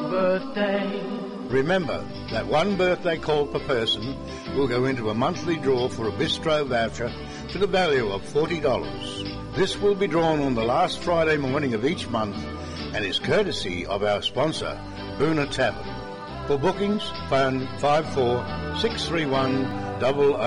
birthday. Remember that one birthday call per person will go into a monthly draw for a bistro voucher to the value of $40. This will be drawn on the last Friday morning of each month and is courtesy of our sponsor, Boona Tavern. For bookings, phone 54 631 00.